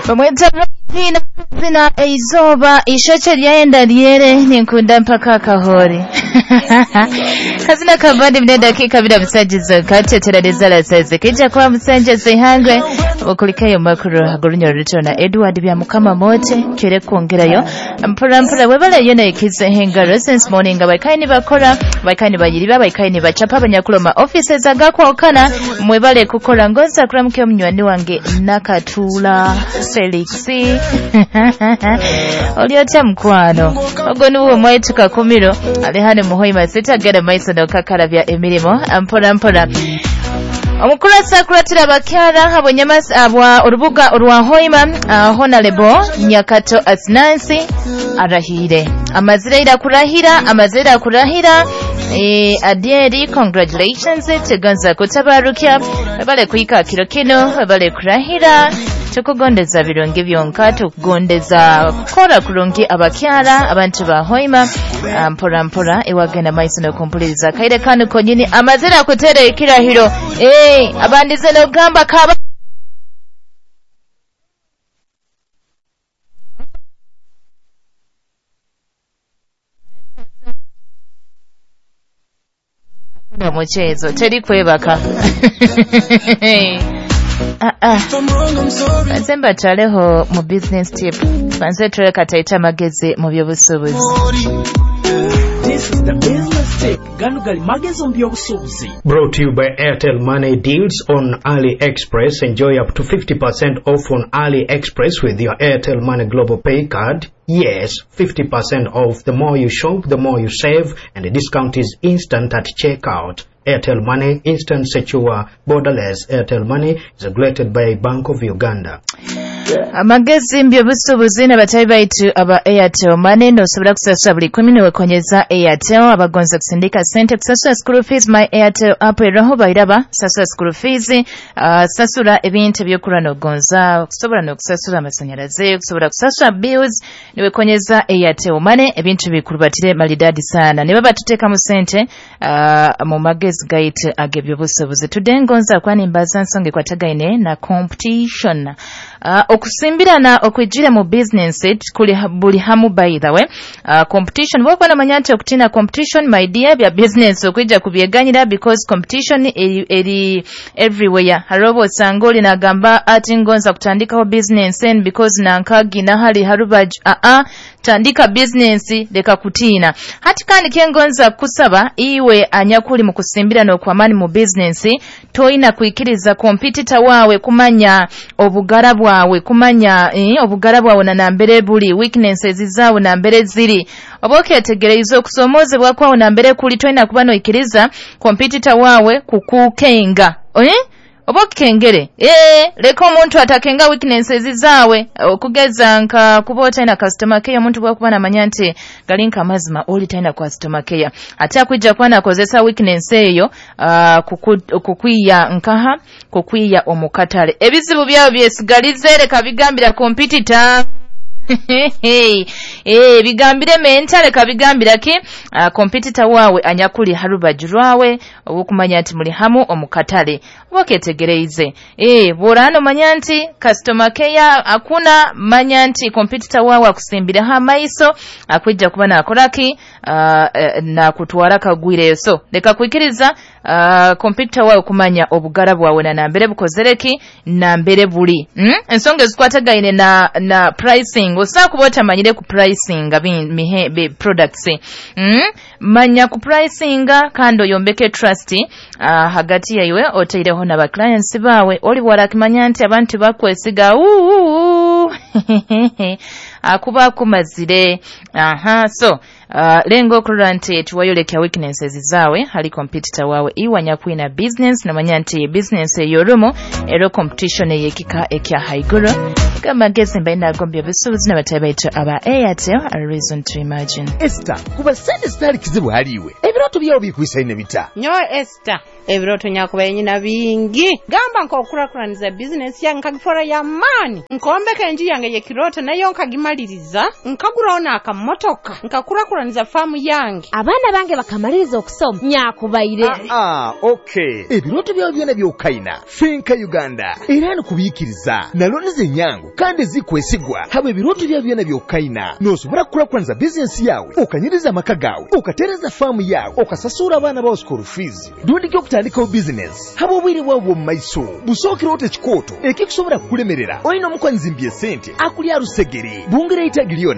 Bamweta zina eizoba ishache lyaenda lyere ninkunda mpaka kahori. Kazina kabandi mne dakika bila msajizo kati teradiza la saizi kija kwa msanje zihangwe wakulikayo makuru hagurunyo rito na Edward bya mukama mote kire kuongerayo mpura webala yona ikize hengaro since morning abaikaini bakora baikaini bayiriba baikaini bachapa banyakuloma offices agakwa okana mwebale kukola ngonza kuramke mnywani wange nakatula Felixi Oliote mkwano ogonu uwo mwaituka kumiro alihane muhoima sitagera maiso no kakala bya emirimo mpora omukuru sakuratira bakyala abonyamasi abwa urubuga urwa hoima Honorable Nyakato Asnansi arahire amazira kurahira Adieri congratulations teganza kutabarukia bale kuika kiro kino bale kurahira tukugondeza birungi byonka tukugondeza kukora kurungi abakyala abantu ba hoima mpora ewagenda maiso no kumpuliriza kaire kanu konyini amazira kutere kirahiro abandize no gamba kaba na muchezo teri kwebaka Nsemba chaleho mu business tip fanse treka taita magezi mu byobusubuzi. This is the business tip ganugali magezi mu byobusubuzi. Brought to you by Airtel Money deals on AliExpress. Enjoy up to 50% off on AliExpress with your Airtel Money Global Pay card. Yes, 50% off. The more you shop, the more you save, and the discount is instant at checkout. Airtel Money, instant, secure, borderless. Airtel Money is regulated by Bank of Uganda. Amagezi mbyo busubuzi n'abatayi baitu aba Airtel Money no sobora kusasula buli 10 wekonyeza Airtel abagonza kusindika sente kusasula school fees my Airtel app eraho bayiraba sasula school fees sasula ebintu byokura no gonza kusobora no kusasula amasanyalaze kusobora kusasula bills niwe konyeza Airtel Money ebintu bikurubatire malidadi sana ne baba tuteka mu sente mu magezi gaitu agebyo busubuzi tudengonza kwani mbaza nsonge kwatagaine na competition okusimbirana okwijira mu business kuli buli hamu by the way competition wako na manyante okutina competition my dear bya business okwijja kubyeganyira because competition eri everywhere harobo sangoli na gamba ati ngonza kutandika ho business and because nankagi na hali harubaj tandika business leka kutina hati kandi kengonza kusaba iwe anyakuli mu kusimbirana okwamani mu business toina kuikiriza competitor wawe kumanya obugara bwawe kumanya obugara bwawe na nambere buli weaknesses zaawe na mbere ziri oboketegereizo okusomoze bwakwawo na mbere kuli toina kubano ikiriza competitor wawe kukukenga obokengere leko omuntu atakenga weaknesses zaawe okugeza nka kubota ina customer care omuntu bwakubana manyante galinka mazima oli taina customer care ate akwijja kwana kozesa weakness eyo kukwiya nkaha kukwiya omukatale ebizibu byawo byesigalize leka bigambira competitor bigambire mentale kabigambira ki competitor wawe anyakuli harubajirwawe obukumanya ati muli hamu omukatale boketegereize borano manyanti customer care akuna manyanti competitor wawe akusimbira ha maiso akwijja kubana akoraki na kutwara kagwire so leka kuikiriza competitor wawe kumanya obugara bwawe na nambere bukozereki nambere buli ensonge zikwatagaine na pricing osa kubota manyire ku pricing be products manya ku pricing kando yombeke trust hagati yaiwe otaireho na ba clients bawe oli bwara kimanya nti abantu bakwesiga akuba kumazire so lengo kurante tuwayoleka weaknesses zawe hali competitor wawe iwanya kuina business na manyanti business yorumo ero competition yekika ekya haiguro kama gezi mbaina gombye bisubuzi na batabaito aba Airtel a reason to imagine Esther kuba sente stali kizibu haliwe ebiroto byawo bikuisa ine bita nyo Esther Ebiroto nyakuba yenyina bingi. Gamba nk'okulakulaniza business yange nkagifora ya maani. Nkombeka enju yange yekiroto nayo nkagimaliriza. Nkagulawo n'akamotoka. Nkakulakulaniza faamu yange. Abaana bange bakamaliriza okusoma. Nyakubaire. Okay. Ebiroto byawe byona by'okayina. Finka Uganda. Era nkubiikiriza. Naloneze nyangu kandi zikwesigwa. Haba ebiroto byawe byona by'okayina. N'osobola kukulakulanyiza business yawe. Okanyiriza amaka gaawe. Okatereza faamu yawe. Okasasura abaana bawo school fees. Ndondika okutandikawo business. Haba obwire bwawo mu maiso. Busookera ote kikooto. Ekikusobola kukulemerera. Olina omukwanyizi mbye sente. Akulya lusegere. Bungere itagiriyo